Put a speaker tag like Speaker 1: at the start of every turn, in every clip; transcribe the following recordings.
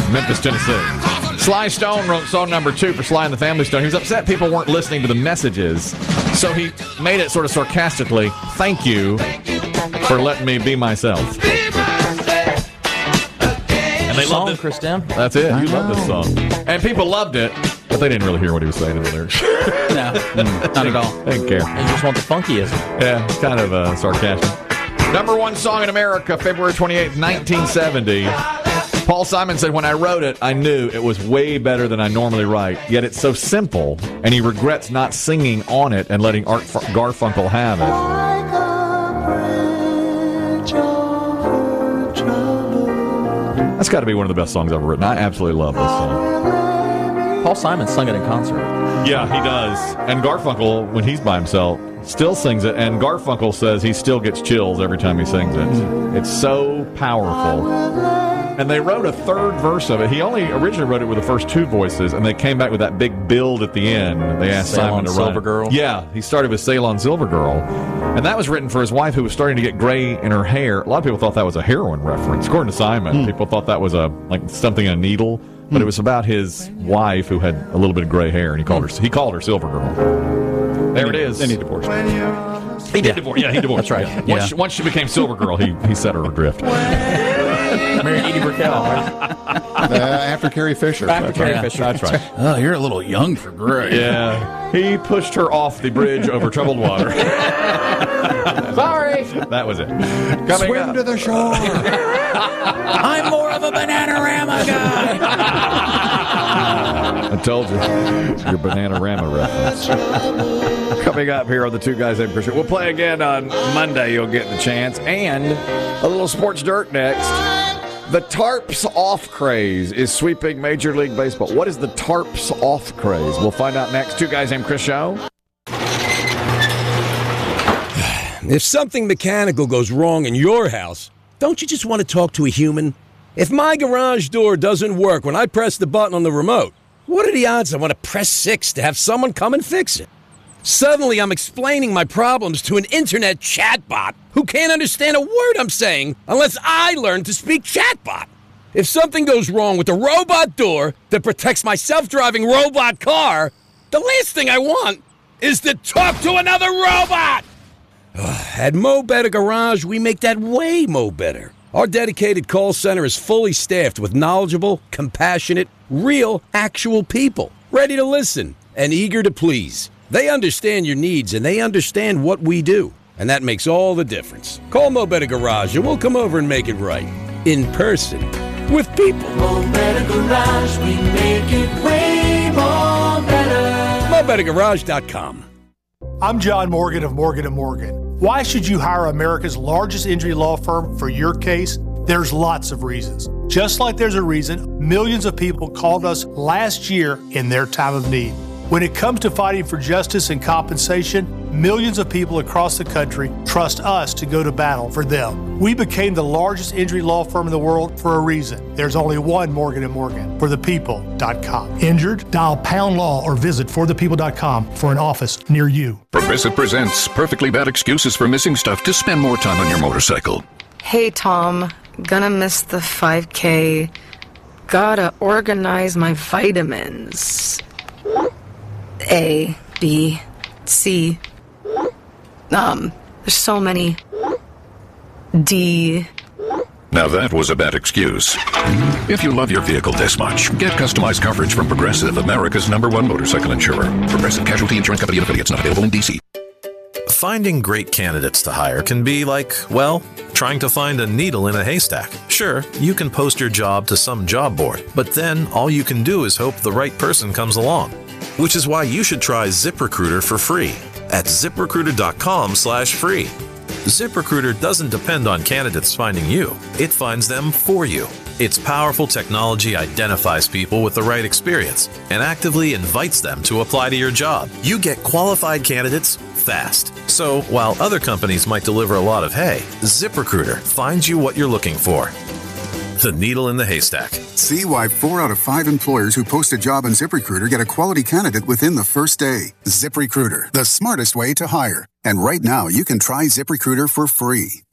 Speaker 1: Memphis, Tennessee. Sly Stone wrote song number 2 for Sly and the Family Stone. He was upset people weren't listening to the messages, so he made it sort of sarcastically, thank you for letting me be myself. And they loved it.
Speaker 2: Chris Dem.
Speaker 1: That's it. You love this song. And people loved it, but they didn't really hear what he was saying in the lyrics.
Speaker 2: No, not at all.
Speaker 1: They didn't care.
Speaker 2: They just want the funkyism.
Speaker 1: Yeah, kind of sarcastic. Number 1 song in America, February 28th, 1970. Paul Simon said, when I wrote it, I knew it was way better than I normally write, yet it's so simple, and he regrets not singing on it and letting Art Garfunkel have it. That's got to be one of the best songs I've ever written. I absolutely love this song.
Speaker 2: Paul Simon sung it in concert.
Speaker 1: Yeah, he does. And Garfunkel, when he's by himself, still sings it, and Garfunkel says he still gets chills every time he sings it. It's so powerful. And they wrote a third verse of it. He only originally wrote it with the first 2 voices, and they came back with that big build at the end. They asked Simon to write
Speaker 2: Silver Girl.
Speaker 1: Yeah, he started with Sail on Silver Girl. And that was written for his wife, who was starting to get gray in her hair. A lot of people thought that was a heroin reference. According to Simon, people thought that was like something in a needle. But it was about his wife who had a little bit of gray hair, and he called her Silver Girl. There it is.
Speaker 3: Then he divorced her.
Speaker 1: He did divorce. Yeah, he divorced.
Speaker 2: That's
Speaker 1: her.
Speaker 2: right.
Speaker 1: Yeah.
Speaker 2: Yeah.
Speaker 1: Once she became Silver Girl, he set her adrift.
Speaker 2: Married Edie Brickell.
Speaker 3: After Carrie Fisher.
Speaker 2: After Carrie
Speaker 1: Yeah,
Speaker 2: Fisher.
Speaker 1: that's right.
Speaker 4: Oh, you're a little young for gray.
Speaker 1: Yeah, he pushed her off the bridge over troubled water.
Speaker 2: Sorry.
Speaker 1: That was it.
Speaker 3: Swim to the shore.
Speaker 4: I'm more of a Bananarama guy.
Speaker 1: I told you. Your Bananarama reference. Coming up here on the Two Guys Named Christian. We'll play again on Monday. You'll get the chance. And a little sports dirt next. The tarps off craze is sweeping Major League Baseball. What is the tarps off craze? We'll find out next. Two Guys Named Chris show.
Speaker 5: If something mechanical goes wrong in your house, don't you just want to talk to a human? If my garage door doesn't work when I press the button on the remote, what are the odds I want to press 6 to have someone come and fix it? Suddenly, I'm explaining my problems to an internet chatbot who can't understand a word I'm saying unless I learn to speak chatbot. If something goes wrong with the robot door that protects my self-driving robot car, the last thing I want is to talk to another robot! At Mo Better Garage, we make that way mo better. Our dedicated call center is fully staffed with knowledgeable, compassionate, real, actual people, ready to listen and eager to please. They understand your needs and they understand what we do, and that makes all the difference. Call Mo Better Garage and we'll come over and make it right. In person. With people.
Speaker 6: Mo Better Garage, we make it way more better.
Speaker 5: MoBetterGarage.com.
Speaker 7: I'm John Morgan of Morgan & Morgan. Why should you hire America's largest injury law firm for your case? There's lots of reasons. Just like there's a reason millions of people called us last year in their time of need. When it comes to fighting for justice and compensation, millions of people across the country trust us to go to battle for them. We became the largest injury law firm in the world for a reason. There's only one Morgan & Morgan, forthepeople.com. Injured? Dial pound law or visit forthepeople.com for an office near you.
Speaker 8: Progressive presents perfectly bad excuses for missing stuff to spend more time on your motorcycle.
Speaker 9: Hey, Tom. Gonna miss the 5K. Gotta organize my vitamins. A, B, C. There's so many. D.
Speaker 8: Now that was a bad excuse. If you love your vehicle this much, get customized coverage from Progressive, America's #1 motorcycle insurer. Progressive Casualty Insurance Company and affiliates, not available in D.C.
Speaker 10: Finding great candidates to hire can be like, well, trying to find a needle in a haystack. Sure, you can post your job to some job board, but then all you can do is hope the right person comes along. Which is why you should try ZipRecruiter for free at ZipRecruiter.com/free. ZipRecruiter doesn't depend on candidates finding you. It finds them for you. Its powerful technology identifies people with the right experience and actively invites them to apply to your job. You get qualified candidates fast. So while other companies might deliver a lot of hay, ZipRecruiter finds you what you're looking for. The needle in the haystack.
Speaker 11: See why 4 out of 5 employers who post a job on ZipRecruiter get a quality candidate within the first day. ZipRecruiter, the smartest way to hire. And right now, you can try ZipRecruiter for free.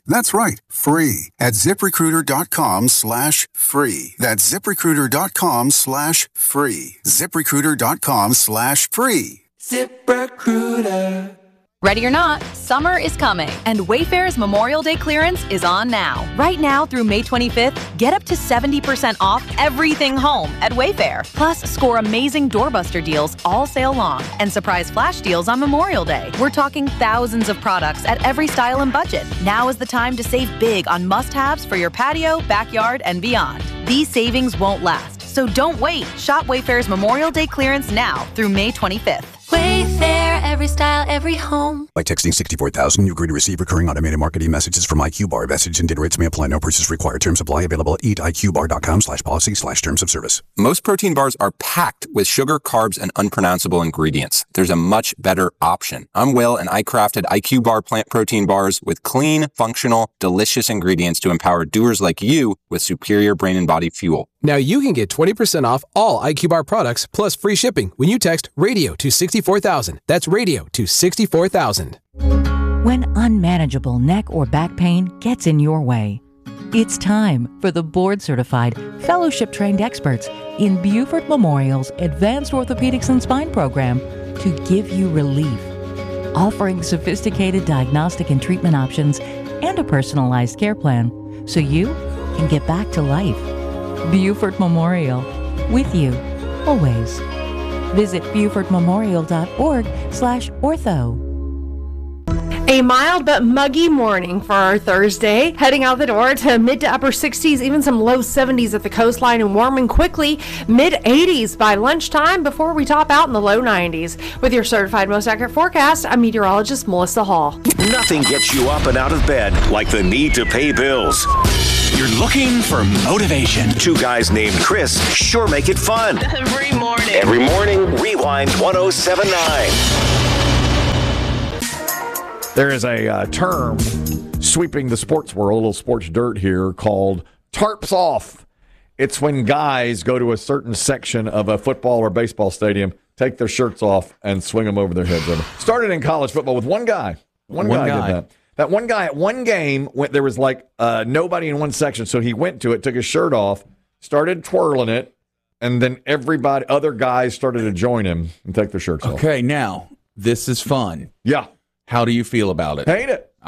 Speaker 11: That's right, free at ZipRecruiter.com/free. That's ZipRecruiter.com/free. ZipRecruiter.com/free.
Speaker 6: ZipRecruiter.
Speaker 12: Ready or not, summer is coming, and Wayfair's Memorial Day clearance is on now. Right now through May 25th, get up to 70% off everything home at Wayfair. Plus, score amazing doorbuster deals all sale long and surprise flash deals on Memorial Day. We're talking thousands of products at every style and budget. Now is the time to save big on must-haves for your patio, backyard, and beyond. These savings won't last, so don't wait. Shop Wayfair's Memorial Day clearance now through May 25th.
Speaker 13: Wayfair, every style, every home.
Speaker 14: By texting 64,000, you agree to receive recurring automated marketing messages from IQ Bar. Message and data rates may apply. No purchase required. Terms apply. Available at eatiqbar.com/policy/terms of service.
Speaker 15: Most protein bars are packed with sugar, carbs, and unpronounceable ingredients. There's a much better option. I'm Will, and I crafted IQ Bar plant protein bars with clean, functional, delicious ingredients to empower doers like you with superior brain and body fuel.
Speaker 16: Now you can get 20% off all IQ Bar products plus free shipping when you text radio to 64,000. That's radio to 64,000.
Speaker 17: When unmanageable neck or back pain gets in your way, it's time for the board-certified, fellowship-trained experts in Buford Memorial's Advanced Orthopedics and Spine program to give you relief, offering sophisticated diagnostic and treatment options and a personalized care plan so you can get back to life. Buford Memorial, with you, always. Visit BufordMemorial.org/ortho.
Speaker 18: A mild but muggy morning for our Thursday. Heading out the door to mid to upper 60s, even some low 70s at the coastline, and warming quickly mid 80s by lunchtime before we top out in the low 90s. With your certified most accurate forecast, I'm meteorologist Melissa Hall.
Speaker 19: Nothing gets you up and out of bed like the need to pay bills. You're looking for motivation. Two guys named Chris sure make it fun.
Speaker 20: Every morning.
Speaker 19: Every morning, Rewind 1079.
Speaker 1: There is a term sweeping the sports world, a little sports dirt here, called tarps off. It's when guys go to a certain section of a football or baseball stadium, take their shirts off, and swing them over their heads. Started in college football with one guy. One guy did that. That one guy at one game, there was like nobody in one section, so he went to it, took his shirt off, started twirling it, and then other guys started to join him and take their shirts off.
Speaker 4: Okay, now, this is fun.
Speaker 1: Yeah.
Speaker 4: How do you feel about it?
Speaker 1: Hate it.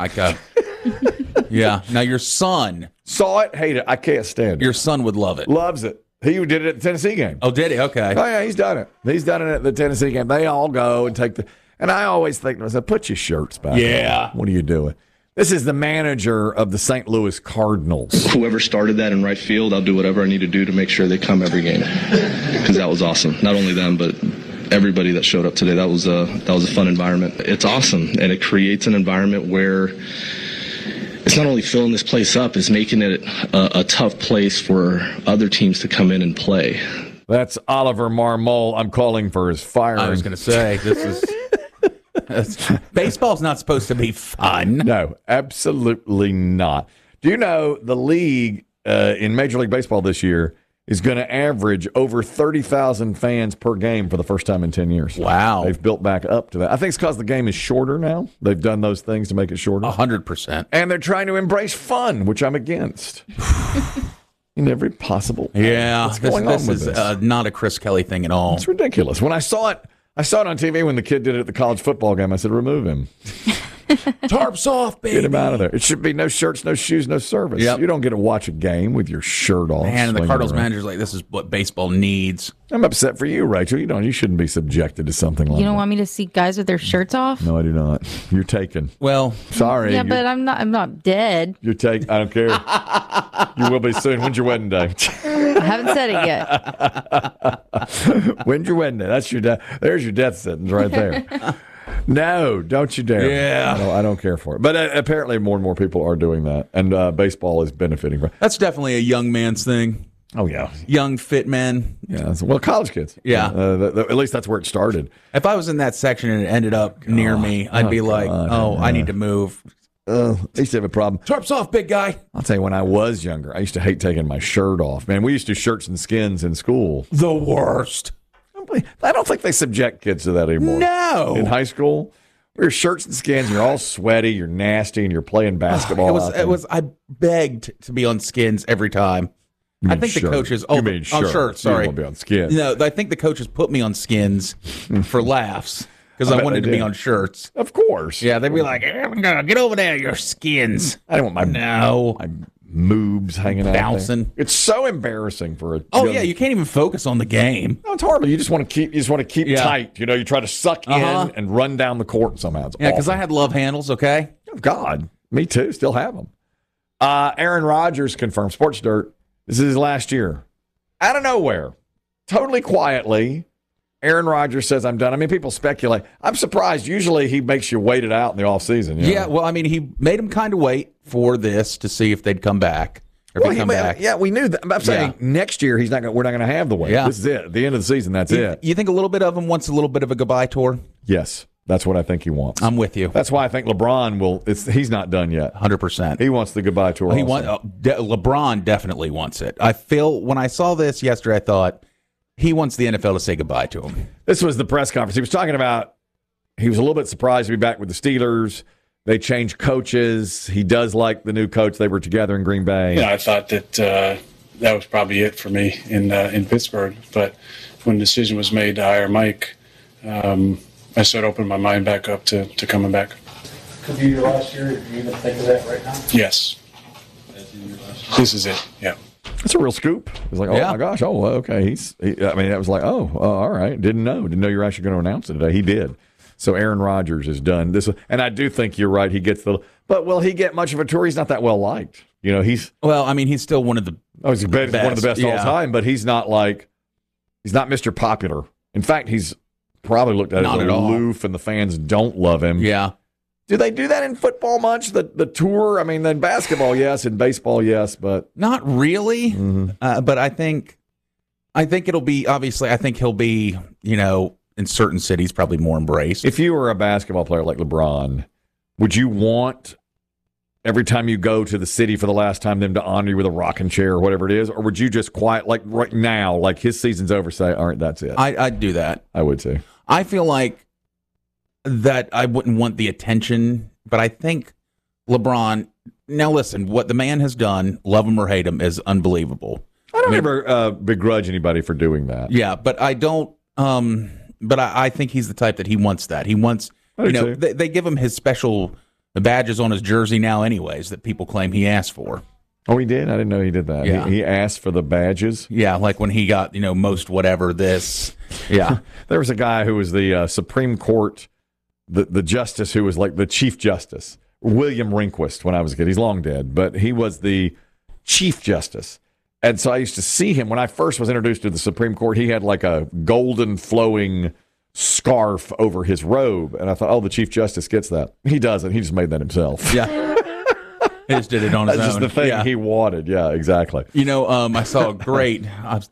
Speaker 4: Yeah. Now, your son
Speaker 1: saw it, hate it. I can't stand it.
Speaker 4: Your son would love it.
Speaker 1: Loves it. He did it at the Tennessee game.
Speaker 4: Oh, did he? Okay.
Speaker 1: Oh, yeah, he's done it. He's done it at the Tennessee game. They all go and take and I always think to myself, put your shirts back on. What are you doing? This is the manager of the St. Louis Cardinals.
Speaker 21: Whoever started that in right field, I'll do whatever I need to do to make sure they come every game. Because that was awesome. Not only them, but everybody that showed up today. That was a fun environment. It's awesome, and it creates an environment where it's not only filling this place up, it's making it a tough place for other teams to come in and play.
Speaker 1: That's Oliver Marmol. I'm calling for his firing.
Speaker 4: I was going to say, this is... Baseball's not supposed to be fun.
Speaker 1: No, absolutely not. Do you know the league in Major League Baseball this year is going to average over 30,000 fans per game for the first time in 10 years?
Speaker 4: Wow.
Speaker 1: They've built back up to that. I think it's because the game is shorter now. They've done those things to make it shorter.
Speaker 4: 100%.
Speaker 1: And they're trying to embrace fun, which I'm against. In every possible way.
Speaker 4: Yeah.
Speaker 1: What's going on with
Speaker 4: this? Not a Chris Kelly thing at all.
Speaker 1: It's ridiculous. When I saw it on TV when the kid did it at the college football game. I said, remove him.
Speaker 4: Tarps off, baby.
Speaker 1: Get him out of there. It should be no shirts, no shoes, no service.
Speaker 4: Yep.
Speaker 1: You don't get to watch a game with your shirt off.
Speaker 4: Man, and the Cardinals manager's like, this is what baseball needs.
Speaker 1: I'm upset for you, Rachel. You shouldn't be subjected to something like that.
Speaker 22: You don't want me to see guys with their shirts off?
Speaker 1: No, I do not. You're taken.
Speaker 4: Well,
Speaker 1: sorry.
Speaker 22: Yeah, but I'm not dead.
Speaker 1: You're taken. I don't care. You will be soon. When's your wedding day?
Speaker 22: I haven't said it
Speaker 1: yet. When's your wedding day? That's your there's your death sentence right there. No, don't you dare.
Speaker 4: Yeah.
Speaker 1: I don't care for it. But apparently more and more people are doing that, and baseball is benefiting from it.
Speaker 4: That's definitely a young man's thing.
Speaker 1: Oh, yeah.
Speaker 4: Young, fit men.
Speaker 1: Yeah. Well, college kids.
Speaker 4: Yeah.
Speaker 1: At least that's where it started.
Speaker 4: If I was in that section and it ended up near me, I'd be like, I need to move.
Speaker 1: I used to have a problem.
Speaker 4: Tarps off, big guy.
Speaker 1: I'll tell you, when I was younger, I used to hate taking my shirt off. Man, we used to do shirts and skins in school.
Speaker 4: The worst.
Speaker 1: I don't think they subject kids to that anymore.
Speaker 4: No.
Speaker 1: In high school, Your shirts and skins, you're all sweaty, you're nasty, and you're playing basketball.
Speaker 4: I begged to be on Skins every time. I think the coaches. Oh,
Speaker 1: you mean shirt.
Speaker 4: Shirts. Sorry,
Speaker 1: you won't be on Skins.
Speaker 4: No, I think the coaches put me on Skins for laughs because I wanted to be on shirts.
Speaker 1: Of course.
Speaker 4: Yeah, they'd be like, "Get over there, your Skins."
Speaker 1: I don't want my moobs hanging out
Speaker 4: bouncing.
Speaker 1: There. It's so embarrassing for a.
Speaker 4: Oh yeah, you can't even focus on the game.
Speaker 1: No, it's horrible. You just want to keep tight. You know, you try to suck in and run down the court somehow. It's
Speaker 4: because I had love handles. Okay.
Speaker 1: Oh God, me too. Still have them. Aaron Rodgers confirmed. Sports Dirt. This is his last year. Out of nowhere, totally quietly, Aaron Rodgers says, I'm done. I mean, people speculate. I'm surprised. Usually he makes you wait it out in the offseason. You know?
Speaker 4: Yeah, well, I mean, he made him kind of wait for this to see if they'd come back. Or if he'd come back.
Speaker 1: Yeah, we knew that. I'm saying next year we're not going to have the wait.
Speaker 4: Yeah.
Speaker 1: This is it. At the end of the season, that's it.
Speaker 4: You think a little bit of him wants a little bit of a goodbye tour?
Speaker 1: Yes. That's what I think he wants.
Speaker 4: I'm with you.
Speaker 1: That's why I think LeBron will. He's not done yet.
Speaker 4: 100%.
Speaker 1: He wants the goodbye tour.
Speaker 4: LeBron definitely wants it. I feel when I saw this yesterday, I thought he wants the NFL to say goodbye to him.
Speaker 1: This was the press conference. He was talking about. He was a little bit surprised to be back with the Steelers. They changed coaches. He does like the new coach. They were together in Green Bay.
Speaker 2: Yeah, I thought that that was probably it for me in Pittsburgh. But when the decision was made to hire Mike. I started opening my mind back up to coming back.
Speaker 20: Could be your last year. Do you even think of that right now?
Speaker 2: Yes. This is it. Yeah.
Speaker 1: That's a real scoop. It's like, oh my gosh, okay. I mean, that was like, all right. Didn't know you were actually going to announce it today. He did. So Aaron Rodgers is done. And I do think you're right. He gets but will he get much of a tour? He's not that well liked. You know, he's
Speaker 4: still one of the
Speaker 1: he's one of the best all time. But he's not he's not Mr. Popular. In fact, he's probably looked at as aloof, and the fans don't love him.
Speaker 4: Yeah.
Speaker 1: Do they do that in football much? The tour? I mean, then basketball, yes, and baseball, yes, but
Speaker 4: not really.
Speaker 1: Mm-hmm.
Speaker 4: But I think it'll be obviously. I think he'll be, in certain cities probably more embraced.
Speaker 1: If you were a basketball player like LeBron, would you want every time you go to the city for the last time them to honor you with a rocking chair or whatever it is, or would you just quiet like right now, like his season's over, say, all right, that's it?
Speaker 4: I'd do that.
Speaker 1: I would too.
Speaker 4: I feel like that I wouldn't want the attention, but I think LeBron, now listen, what the man has done, love him or hate him, is unbelievable.
Speaker 1: I don't ever begrudge anybody for doing that.
Speaker 4: Yeah, but I don't, but I think he's the type that he wants that. He wants, they give him his special badges on his jersey now anyways that people claim he asked for.
Speaker 1: Oh, he did? I didn't know he did that.
Speaker 4: Yeah.
Speaker 1: He asked for the badges?
Speaker 4: Yeah, like when he got, most whatever this. Yeah.
Speaker 1: There was a guy who was the Supreme Court, the justice who was like the Chief Justice, William Rehnquist when I was a kid. He's long dead, but he was the Chief Justice. And so I used to see him. When I first was introduced to the Supreme Court, he had like a golden flowing scarf over his robe. And I thought, the Chief Justice gets that. He doesn't. He just made that himself.
Speaker 4: Yeah. He just did it on his own.
Speaker 1: That's just the thing he wanted. Yeah, exactly.
Speaker 4: I saw a great,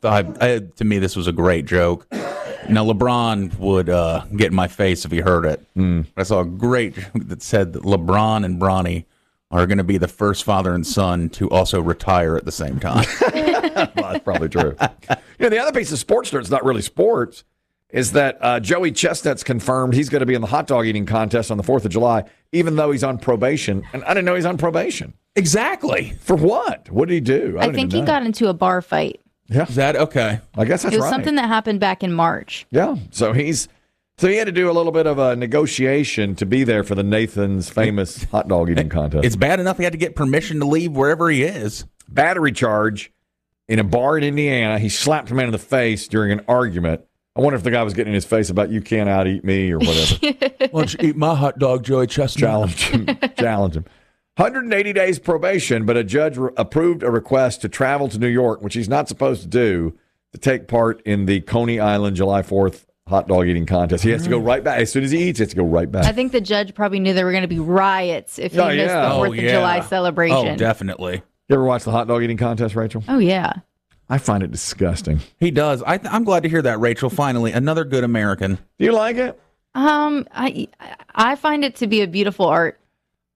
Speaker 4: to me, this was a great joke. Now, LeBron would get in my face if he heard it. I saw a great joke that said that LeBron and Bronny are going to be the first father and son to also retire at the same time.
Speaker 1: Well, that's probably true. The other piece of sports that's not really sports is that Joey Chestnut's confirmed he's going to be in the hot dog eating contest on the 4th of July, even though he's on probation. And I didn't know he's on probation.
Speaker 4: Exactly.
Speaker 1: For what? What did he do?
Speaker 22: I think he got into a bar fight.
Speaker 1: Yeah.
Speaker 4: Is that okay?
Speaker 1: I guess that's right.
Speaker 22: It was something that happened back in March.
Speaker 1: Yeah. So he had to do a little bit of a negotiation to be there for the Nathan's famous hot dog eating contest.
Speaker 4: It's bad enough he had to get permission to leave wherever he is.
Speaker 1: Battery charge in a bar in Indiana. He slapped a man in the face during an argument. I wonder if the guy was getting in his face about you can't out-eat me or whatever.
Speaker 4: Why don't you eat my hot dog, Joey Chestnut?
Speaker 1: Challenge him. 180 days probation, but a judge approved a request to travel to New York, which he's not supposed to do, to take part in the Coney Island July 4th hot dog eating contest. He has to go right back. As soon as he eats, he has to go right back.
Speaker 22: I think the judge probably knew there were going to be riots if he missed the 4th of July celebration.
Speaker 4: Oh, definitely.
Speaker 1: You ever watch the hot dog eating contest, Rachel?
Speaker 22: Oh, yeah.
Speaker 1: I find it disgusting.
Speaker 4: He does. I'm glad to hear that, Rachel. Finally, another good American.
Speaker 1: Do you like it?
Speaker 22: I find it to be a beautiful art.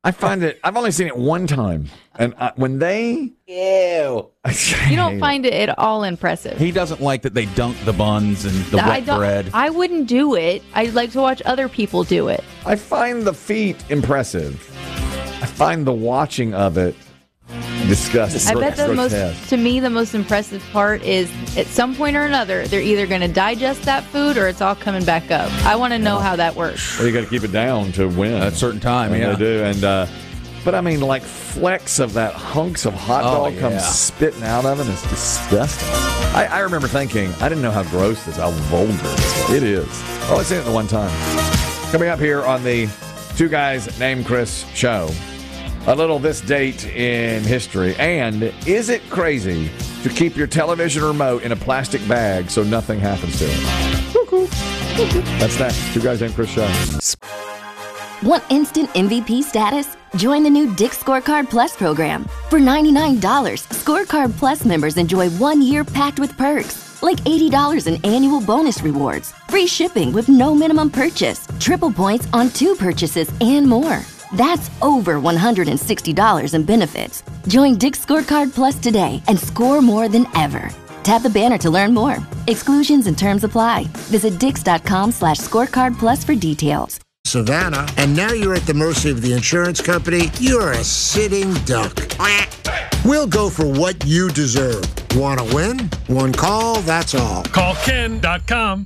Speaker 1: I find it. I've only seen it one time, and when they
Speaker 22: You don't find it at all impressive.
Speaker 4: He doesn't like that they dunk the buns and the wet bread.
Speaker 22: I wouldn't do it. I like to watch other people do it.
Speaker 1: I find the feat impressive. I find the watching of it disgusting.
Speaker 22: I bet to me, the most impressive part is at some point or another, they're either going to digest that food or it's all coming back up. I want to know how that works.
Speaker 1: Well, you got to keep it down to win at a certain time.
Speaker 4: yeah.
Speaker 1: They do, and but I mean, like flecks of that hunks of hot dog come spitting out of it. It's disgusting. I remember thinking, I didn't know how gross this, how vulgar this was. It is. Oh, I've seen it the one time. Coming up here on the Two Guys Named Chris show. A little this date in history. And is it crazy to keep your television remote in a plastic bag so nothing happens to it? That's next. Two Guys Named Chris show.
Speaker 3: Want instant MVP status? Join the new Dick's Scorecard Plus program. For $99, Scorecard Plus members enjoy 1 year packed with perks, like $80 in annual bonus rewards, free shipping with no minimum purchase, triple points on 2 purchases, and more. That's over $160 in benefits. Join Dick's Scorecard Plus today and score more than ever. Tap the banner to learn more. Exclusions and terms apply. Visit Dix.com/scorecard plus for details.
Speaker 5: Savannah, and now you're at the mercy of the insurance company. You're a sitting duck. We'll go for what you deserve. Want to win? One call, that's all.
Speaker 23: Call Ken.com.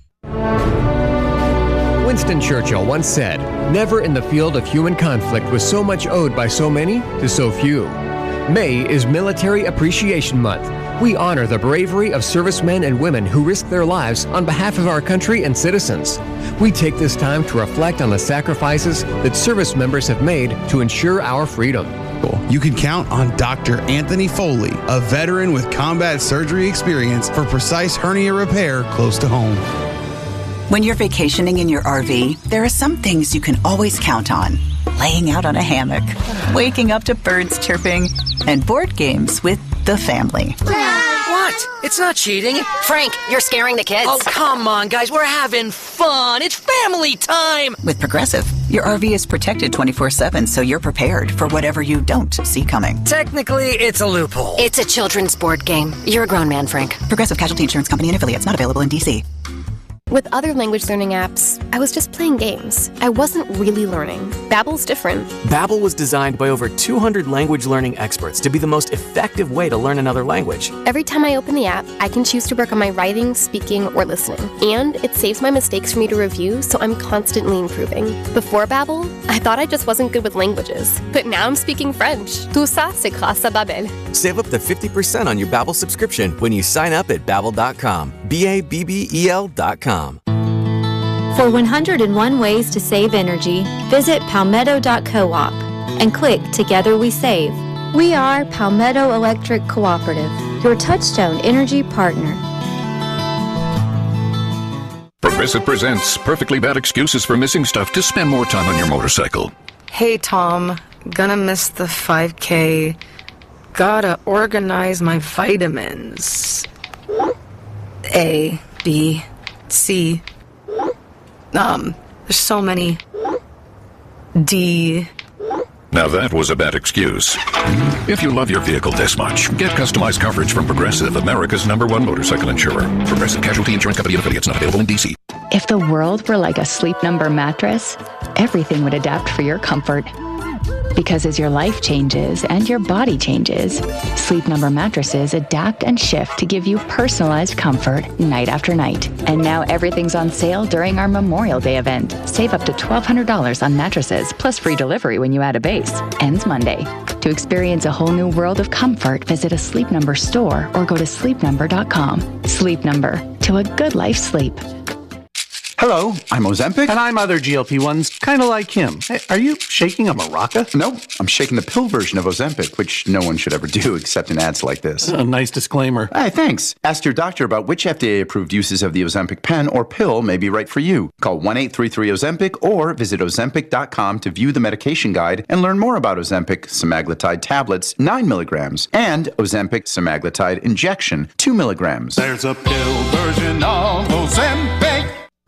Speaker 24: Winston Churchill once said, "Never in the field of human conflict was so much owed by so many to so few." May is Military Appreciation Month. We honor the bravery of servicemen and women who risk their lives on behalf of our country and citizens. We take this time to reflect on the sacrifices that service members have made to ensure our freedom.
Speaker 25: You can count on Dr. Anthony Foley, a veteran with combat surgery experience, for precise hernia repair close to home.
Speaker 26: When you're vacationing in your RV, there are some things you can always count on. Laying out on a hammock, waking up to birds chirping, and board games with the family.
Speaker 27: What? It's not cheating.
Speaker 28: Frank, you're scaring the kids.
Speaker 27: Oh, come on, guys. We're having fun. It's family time.
Speaker 26: With Progressive, your RV is protected 24/7, so you're prepared for whatever you don't see coming.
Speaker 27: Technically, it's a loophole.
Speaker 28: It's a children's board game. You're a grown man, Frank.
Speaker 26: Progressive Casualty Insurance Company and affiliates, not available in D.C.
Speaker 29: With other language learning apps, I was just playing games. I wasn't really learning. Babbel's different.
Speaker 30: Babbel was designed by over 200 language learning experts to be the most effective way to learn another language.
Speaker 29: Every time I open the app, I can choose to work on my writing, speaking, or listening. And it saves my mistakes for me to review, so I'm constantly improving. Before Babbel, I thought I just wasn't good with languages. But now I'm speaking French. Tout ça, c'est grâce à Babbel.
Speaker 30: Save up to 50% on your Babbel subscription when you sign up at Babbel.com. Babbel.com.
Speaker 31: For 101 ways to save energy, visit palmetto.coop and click Together We Save. We are Palmetto Electric Cooperative, your Touchstone energy partner.
Speaker 8: Progressive presents Perfectly Bad Excuses for Missing Stuff to Spend More Time on Your Motorcycle.
Speaker 9: Hey, Tom. Gonna miss the 5K. Gotta organize my vitamins. A, B, C. There's so many. D.
Speaker 8: Now that was a bad excuse. If you love your vehicle this much, get customized coverage from Progressive, America's #1 motorcycle insurer. Progressive Casualty Insurance Company and affiliates, not available in D.C.
Speaker 32: If the world were like a Sleep Number mattress, everything would adapt for your comfort. Because as your life changes and your body changes, Sleep Number mattresses adapt and shift to give you personalized comfort night after night. And now everything's on sale during our Memorial Day event. Save up to $1,200 on mattresses, plus free delivery when you add a base. Ends Monday. To experience a whole new world of comfort, visit a Sleep Number store or go to sleepnumber.com. Sleep Number. To a good life sleep.
Speaker 33: Hello, I'm Ozempic. And I'm other GLP-1s, kind of like him. Hey, are you shaking a maraca?
Speaker 34: Nope, I'm shaking the pill version of Ozempic, which no one should ever do except in ads like this.
Speaker 33: A nice disclaimer.
Speaker 34: Hey, thanks. Ask your doctor about which FDA-approved uses of the Ozempic pen or pill may be right for you. Call 1-833-OZEMPIC or visit Ozempic.com to view the medication guide and learn more about Ozempic semaglutide tablets, 9 milligrams, and Ozempic semaglutide injection, 2 milligrams.
Speaker 35: There's a pill version of Ozempic.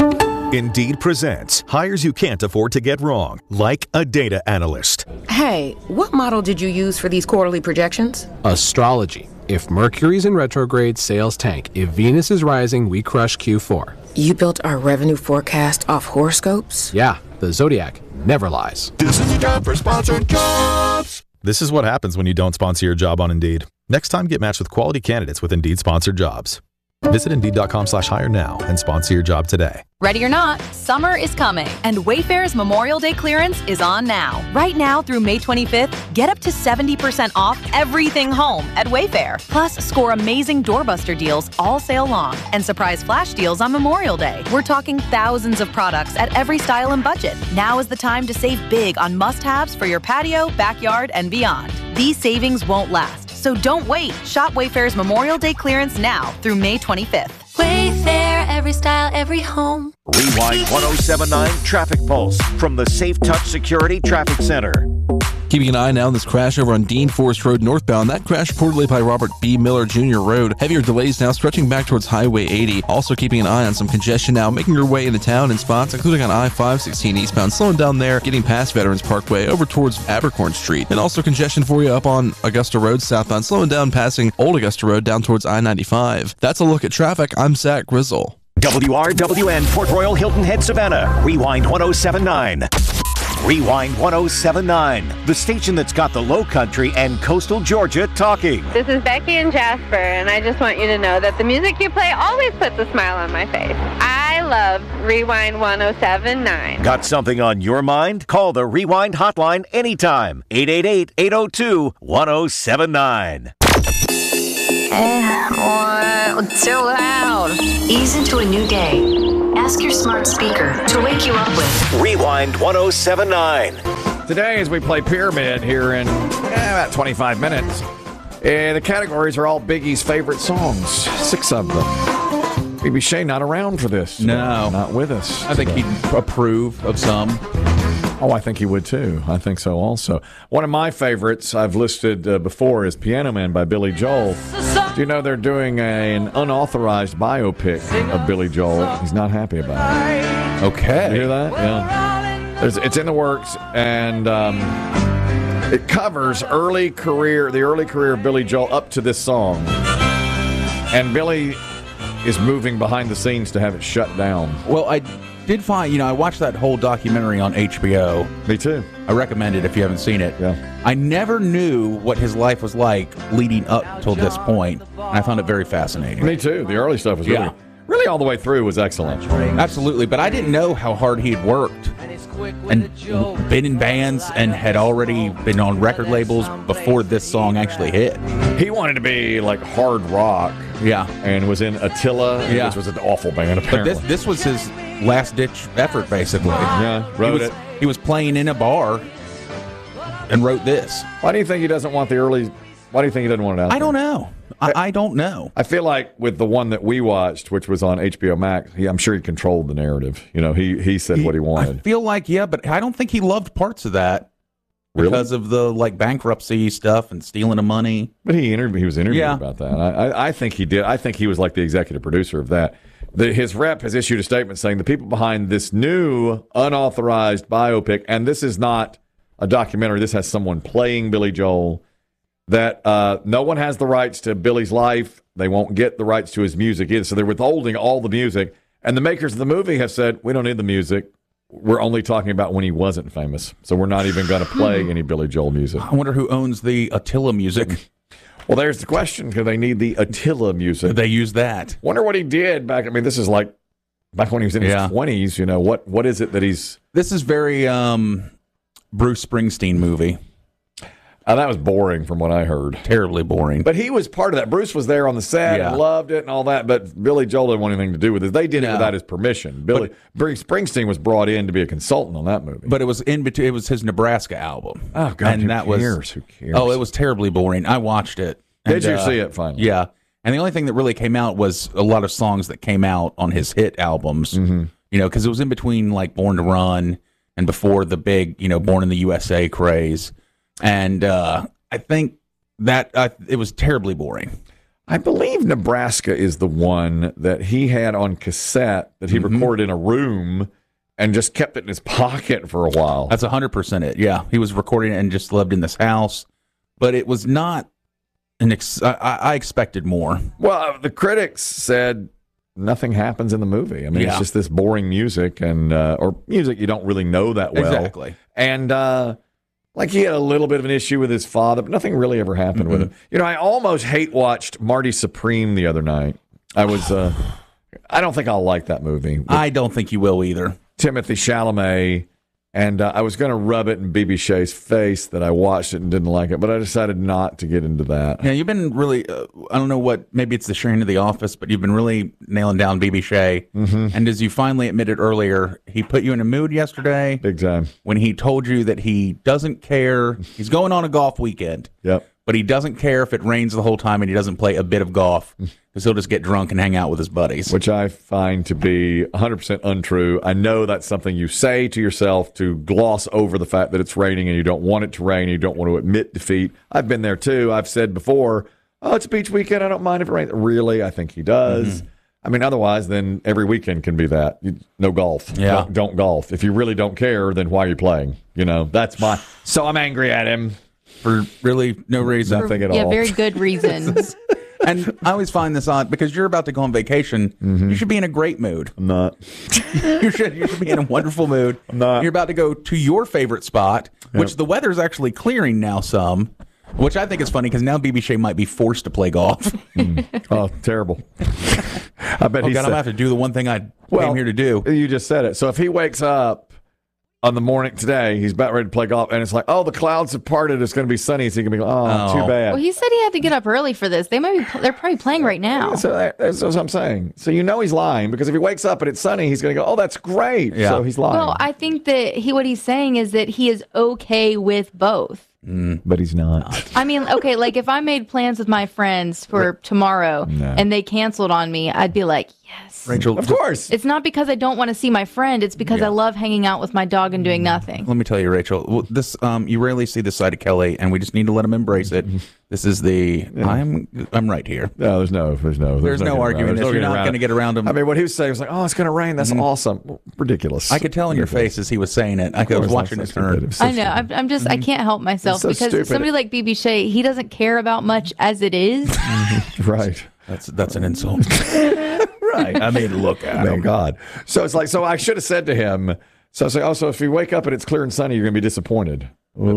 Speaker 6: Indeed presents hires you can't afford to get wrong, like a data analyst.
Speaker 7: Hey, what model did you use for these quarterly projections?
Speaker 10: Astrology. If Mercury's in retrograde, sales tank. If Venus is rising, we crush Q4.
Speaker 7: You built our revenue forecast off horoscopes?
Speaker 10: Yeah, the Zodiac never lies.
Speaker 6: This is a job for sponsored jobs. This is what happens when you don't sponsor your job on Indeed. Next time, get matched with quality candidates with Indeed sponsored jobs. Visit Indeed.com/hire now and sponsor your job today.
Speaker 11: Ready or not, summer is coming, and Wayfair's Memorial Day clearance is on now. Right now through May 25th, get up to 70% off everything home at Wayfair. Plus, score amazing doorbuster deals all sale long and surprise flash deals on Memorial Day. We're talking thousands of products at every style and budget. Now is the time to save big on must-haves for your patio, backyard, and beyond. These savings won't last, so don't wait. Shop Wayfair's Memorial Day clearance now through May 25th.
Speaker 12: Wayfair, every style, every home.
Speaker 13: Rewind 1079 Traffic Pulse from the Safe Touch Security Traffic Center.
Speaker 14: Keeping an eye now on this crash over on Dean Forest Road northbound. That crash reportedly by Robert B. Miller Jr. Road. Heavier delays now stretching back towards Highway 80. Also keeping an eye on some congestion now, making your way into town in spots, including on I-516 eastbound. Slowing down there, getting past Veterans Parkway over towards Abercorn Street. And also congestion for you up on Augusta Road southbound, slowing down passing Old Augusta Road down towards I-95. That's a look at traffic. I'm Zach Grizzle.
Speaker 13: WRWN Port Royal Hilton Head Savannah. Rewind 1079. Rewind 1079, the station that's got the Low Country and coastal Georgia talking.
Speaker 15: This is Becky and Jasper, and I just want you to know that the music you play always puts a smile on my face. I love Rewind 1079.
Speaker 13: Got something on your mind? Call the Rewind hotline anytime. 888-802-1079.
Speaker 26: What's so loud? Ease into a new day. Ask your smart speaker to wake you up with
Speaker 13: Rewind 1079.
Speaker 1: Today, as we play Pyramid here in about 25 minutes, the categories are all Biggie's favorite songs, 6 of them. Maybe Shane not around for this.
Speaker 4: No.
Speaker 1: Not with us.
Speaker 4: I think he'd approve of some.
Speaker 1: Oh, I think he would too. I think so also. One of my favorites I've listed before is Piano Man by Billy Joel. Do you know they're doing an unauthorized biopic of Billy Joel? He's not happy about it.
Speaker 4: Okay.
Speaker 1: You hear that? Yeah. It's in the works, and it covers the early career of Billy Joel up to this song. And Billy is moving behind the scenes to have it shut down.
Speaker 4: Well, I did find, I watched that whole documentary on HBO.
Speaker 1: Me too.
Speaker 4: I recommend it if you haven't seen it.
Speaker 1: Yeah.
Speaker 4: I never knew what his life was like leading up till this point, and I found it very fascinating.
Speaker 1: Me too. The early stuff was really all the way through was excellent.
Speaker 4: Absolutely, but I didn't know how hard he had worked and been in bands and had already been on record labels before this song actually hit.
Speaker 1: He wanted to be like hard rock.
Speaker 4: Yeah.
Speaker 1: And was in Attila, which was an awful band, apparently.
Speaker 4: But this was his last-ditch effort, basically.
Speaker 1: Yeah, wrote it.
Speaker 4: He was playing in a bar and wrote this.
Speaker 1: Why do you think he doesn't want the early... Why do you think he doesn't want it out?
Speaker 4: I don't know. I don't know.
Speaker 1: I feel like with the one that we watched, which was on HBO Max, I'm sure he controlled the narrative. He said what he wanted.
Speaker 4: I feel like, but I don't think he loved parts of that because of the bankruptcy stuff and stealing the money.
Speaker 1: But he was interviewed about that. I think he did. I think he was like the executive producer of that. His rep has issued a statement saying the people behind this new unauthorized biopic, and this is not a documentary, this has someone playing Billy Joel, that no one has the rights to Billy's life. They won't get the rights to his music either. So they're withholding all the music. And the makers of the movie have said, we don't need the music. We're only talking about when he wasn't famous. So we're not even going to play any Billy Joel music.
Speaker 4: I wonder who owns the Attila music.
Speaker 1: Well, there's the question. Because they need the Attila music.
Speaker 4: They use that.
Speaker 1: Wonder what he did back. I mean, this is like back when he was in his 20s. What is it that he's...
Speaker 4: This is very Bruce Springsteen movie.
Speaker 1: That was boring from what I heard.
Speaker 4: Terribly boring.
Speaker 1: But he was part of that. Bruce was there on the set and loved it and all that, but Billy Joel didn't want anything to do with it. They did it without his permission. Bruce Springsteen was brought in to be a consultant on that movie.
Speaker 4: But it was in between. It was his Nebraska album.
Speaker 1: Oh, God,
Speaker 4: and
Speaker 1: who cares? Who cares?
Speaker 4: Oh, it was terribly boring. I watched it.
Speaker 1: Did you see it finally?
Speaker 4: Yeah. And the only thing that really came out was a lot of songs that came out on his hit albums.
Speaker 1: Mm-hmm.
Speaker 4: Because it was in between like Born to Run and before the big, Born in the USA craze. And I think that it was terribly boring.
Speaker 1: I believe Nebraska is the one that he had on cassette that he recorded in a room and just kept it in his pocket for a while.
Speaker 4: That's 100% it. Yeah, he was recording it and just lived in this house, but it was not I expected more.
Speaker 1: Well, the critics said nothing happens in the movie. I mean, it's just this boring music and or music you don't really know that well.
Speaker 4: Exactly.
Speaker 1: And like he had a little bit of an issue with his father, but nothing really ever happened with him. You know, I almost hate watched Marty Supreme the other night. I was I don't think I'll like that movie.
Speaker 4: I don't think you will either.
Speaker 1: Timothy Chalamet. And I was going to rub it in B.B. Shea's face that I watched it and didn't like it, but I decided not to get into that.
Speaker 4: Yeah, you've been really, I don't know what, maybe it's the sharing of The Office, but you've been really nailing down B.B. Shea. And as you finally admitted earlier, he put you in a mood yesterday.
Speaker 1: Big time.
Speaker 4: When he told you that he doesn't care. He's going on a golf weekend.
Speaker 1: Yep.
Speaker 4: But he doesn't care if it rains the whole time and he doesn't play a bit of golf because he'll just get drunk and hang out with his buddies.
Speaker 1: Which I find to be 100% untrue. I know that's something you say to yourself to gloss over the fact that it's raining and you don't want it to rain. You don't want to admit defeat. I've been there too. I've said before, oh, it's a beach weekend. I don't mind if it rains. Really? I think he does. I mean, otherwise, then every weekend can be that. No golf.
Speaker 4: Yeah.
Speaker 1: Don't golf. If you really don't care, then why are you playing? You know, that's my. So I'm angry at him.
Speaker 4: For really no reason.
Speaker 1: Nothing at all.
Speaker 2: Yeah, very good reasons.
Speaker 4: And I always find this odd because you're about to go on vacation. You should be in a great mood.
Speaker 1: I'm not.
Speaker 4: You should be in a wonderful mood.
Speaker 1: I'm not.
Speaker 4: You're about to go to your favorite spot, which the weather's actually clearing now some, which I think is funny because now B.B. Shea might be forced to play golf.
Speaker 1: Oh, terrible. I bet he's
Speaker 4: I'm going to have to do the one thing I came here to do.
Speaker 1: You just said it. So if he wakes up on the morning today, he's about ready to play golf, and it's like, oh, the clouds have parted. It's going to be sunny, so he can be, oh, too bad.
Speaker 2: Well, he said he had to get up early for this. They're probably playing right now.
Speaker 1: So that's what I'm saying. So you know he's lying because if he wakes up and it's sunny, he's going to go, oh, that's great.
Speaker 4: Yeah.
Speaker 1: So he's lying.
Speaker 2: Well, I think that what he's saying is that he is okay with both.
Speaker 1: But he's not.
Speaker 2: I mean, okay, like if I made plans with my friends for tomorrow and they canceled on me, I'd be like, yes.
Speaker 4: Rachel,
Speaker 1: of course.
Speaker 2: It's not because I don't want to see my friend. It's because I love hanging out with my dog and doing nothing.
Speaker 4: Let me tell you, Rachel, this you rarely see this side of Kelly, and we just need to let him embrace it. This is I'm right here.
Speaker 1: No, there's no
Speaker 4: arguing this. You're not going to get around him.
Speaker 1: I mean, what he was saying was like, oh, it's going to rain. That's awesome. Well, ridiculous.
Speaker 4: I could tell in your face as he was saying it. I was watching his turn.
Speaker 2: I know. I'm just, I can't help myself
Speaker 1: so
Speaker 2: because
Speaker 1: stupid.
Speaker 2: somebody like B.B. Shea, he doesn't care about much as it is.
Speaker 1: Right.
Speaker 4: That's an insult.
Speaker 1: Right.
Speaker 4: I mean, look at him.
Speaker 1: God. So it's like, so I should have said to him, so I was like, oh, so if you wake up and it's clear and sunny, you're going to be disappointed.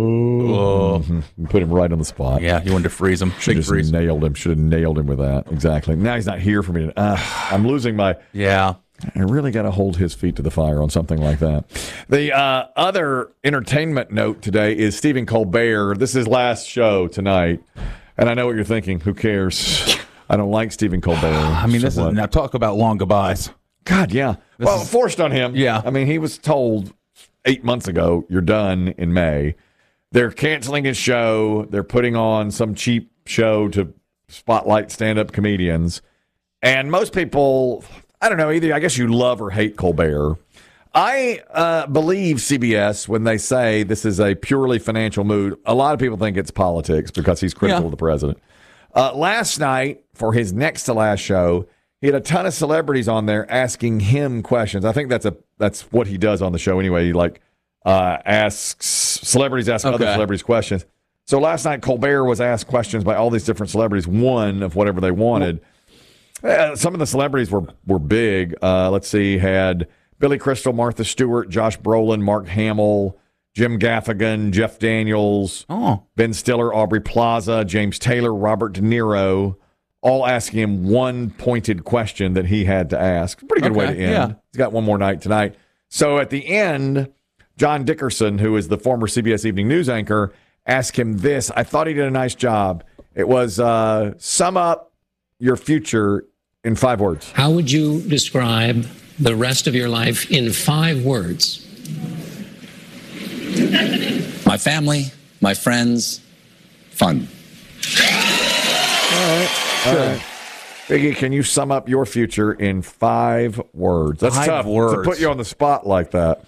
Speaker 1: Oh. Put him right on the spot.
Speaker 4: Yeah, you wanted to freeze him.
Speaker 1: Should have nailed him. Should have nailed him with that. Exactly. Now he's not here for me. I'm losing my...
Speaker 4: Yeah.
Speaker 1: I really got to hold his feet to the fire on something like that. The other entertainment note today is Stephen Colbert. This is his last show tonight. And I know what you're thinking. Who cares? I don't like Stephen Colbert.
Speaker 4: I mean, now talk about long goodbyes.
Speaker 1: God, yeah. Forced on him.
Speaker 4: Yeah.
Speaker 1: I mean, he was told 8 months ago, you're done in May. They're canceling his show. They're putting on some cheap show to spotlight stand-up comedians. And most people, I don't know, either I guess you love or hate Colbert. I believe CBS when they say this is a purely financial move. A lot of people think it's politics because he's critical of the president. Last night, for his next to last show, he had a ton of celebrities on there asking him questions. I think that's what he does on the show anyway. He asks celebrities ask other celebrities questions. So last night, Colbert was asked questions by all these different celebrities, one of whatever they wanted. Some of the celebrities were big. Let's see, had Billy Crystal, Martha Stewart, Josh Brolin, Mark Hamill, Jim Gaffigan, Jeff Daniels, Ben Stiller, Aubrey Plaza, James Taylor, Robert De Niro, all asking him one pointed question that he had to ask. Pretty good way to end. Yeah. He's got one more night tonight. So at the end, John Dickerson, who is the former CBS Evening News anchor, asked him this. I thought he did a nice job. It was sum up your future in 5 words.
Speaker 3: How would you describe the rest of your life in 5 words?
Speaker 5: My family, my friends, fun.
Speaker 1: All right. Biggie, can you sum up your future in 5 words? That's
Speaker 4: 5
Speaker 1: tough
Speaker 4: words.
Speaker 1: to put you on the spot like that.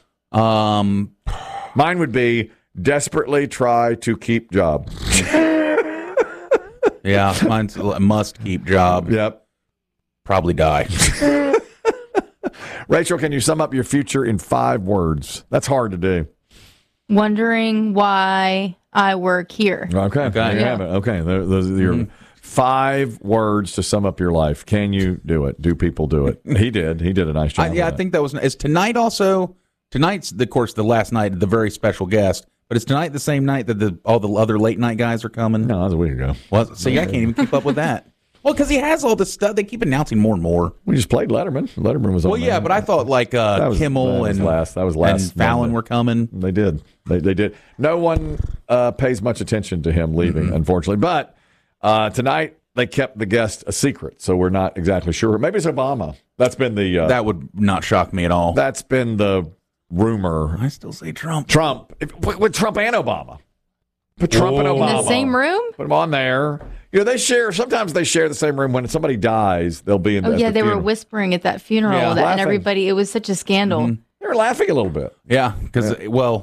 Speaker 1: Mine would be desperately try to keep job.
Speaker 4: Yeah, mine's a must-keep job.
Speaker 1: Yep.
Speaker 4: Probably die.
Speaker 1: Rachel, can you sum up your future in 5 words? That's hard to do.
Speaker 2: Wondering why I work here.
Speaker 1: Okay. There you have it. Okay. Those are your 5 words to sum up your life. Can you do it? Do people do it? He did. He did a nice job.
Speaker 4: I think that was. Is tonight also? Tonight's, of course, the last night, the very special guest. But is tonight the same night that all the other late night guys are coming?
Speaker 1: No, that was a week ago.
Speaker 4: Well, see, I can't even keep up with that. Well, because he has all this stuff. They keep announcing more and more.
Speaker 1: We just played Letterman. Letterman was on.
Speaker 4: Well, yeah, but I thought like Kimmel and
Speaker 1: last
Speaker 4: and Fallon
Speaker 1: Monday.
Speaker 4: were coming.
Speaker 1: They did. They did. No one pays much attention to him leaving, unfortunately. But tonight they kept the guest a secret, so we're not exactly sure. Maybe it's Obama. That's been the.
Speaker 4: That would not shock me at all.
Speaker 1: That's been the rumor.
Speaker 4: I still say Trump.
Speaker 1: With Trump and Obama. Put Trump and Obama
Speaker 2: in the same room.
Speaker 1: Put them on there. You know, they share. Sometimes they share the same room. When somebody dies, they'll be in.
Speaker 2: Oh yeah,
Speaker 1: the
Speaker 2: they
Speaker 1: funeral.
Speaker 2: were whispering at that funeral,
Speaker 1: Yeah,
Speaker 2: and
Speaker 1: laughing.
Speaker 2: everybody. It was such a scandal.
Speaker 1: They were laughing a little bit.
Speaker 4: Yeah, because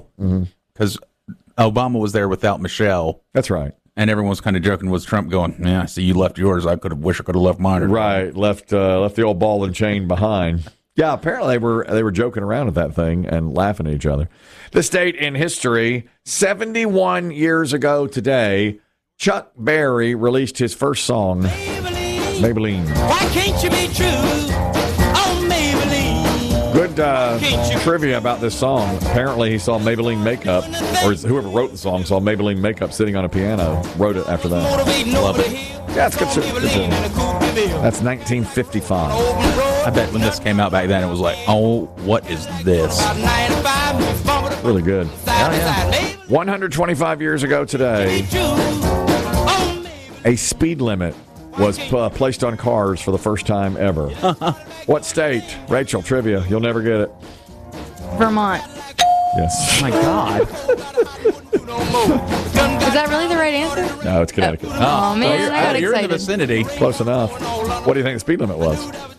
Speaker 4: Obama was there without Michelle.
Speaker 1: That's right.
Speaker 4: And everyone was kind of joking. Was Trump going? Yeah, I see you left yours. I wish I could have left mine.
Speaker 1: Right, left the old ball and chain behind. Yeah, apparently they were joking around at that thing and laughing at each other. This date in history, 71 years ago today, Chuck Berry released his first song, Maybelline.
Speaker 16: Why can't you be true? Oh, Maybelline.
Speaker 1: Good trivia about this song. Apparently he saw Maybelline makeup, or whoever wrote the song saw Maybelline makeup sitting on a piano, wrote it after that. Love it. Yeah, it's good. That's 1955.
Speaker 4: I bet when this came out back then, it was like, oh, what is this?
Speaker 1: Really good. 125 years ago today, a speed limit was placed on cars for the first time ever. What state? Rachel, trivia. You'll never get it.
Speaker 2: Vermont.
Speaker 1: Yes.
Speaker 4: Oh my God.
Speaker 2: Is that really the right answer?
Speaker 1: No, it's Connecticut.
Speaker 2: Oh, man, I got
Speaker 4: you're in
Speaker 2: excited.
Speaker 4: the vicinity.
Speaker 1: Close enough. What do you think the speed limit was?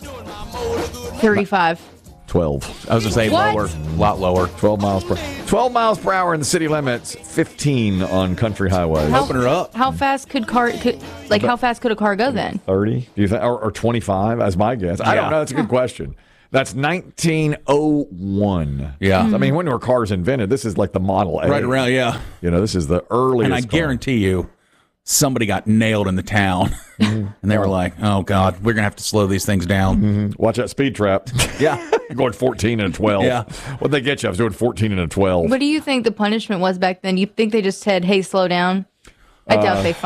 Speaker 2: 35.
Speaker 1: 12.
Speaker 4: I was going to say
Speaker 2: What?
Speaker 4: lower, a lot lower.
Speaker 1: 12 miles per hour in the city limits, 15 on country highways.
Speaker 4: Open her up.
Speaker 2: How fast could how fast could a car go then?
Speaker 1: 30? Do you think, or 25 as my guess? I don't know. That's a good question. That's 1901.
Speaker 4: Yeah.
Speaker 1: I mean, when were cars invented? This is like the Model A.
Speaker 4: Right around, yeah.
Speaker 1: You know, this is the earliest.
Speaker 4: And I guarantee you, somebody got nailed in the town. And they were like, oh, God, we're going to have to slow these things down.
Speaker 1: Watch that speed trap.
Speaker 4: Yeah.
Speaker 1: Going 14 and a 12.
Speaker 4: Yeah.
Speaker 1: What'd they get you? I was doing 14 and a 12.
Speaker 2: What do you think the punishment was back then? You think they just said, hey, slow down? I doubt they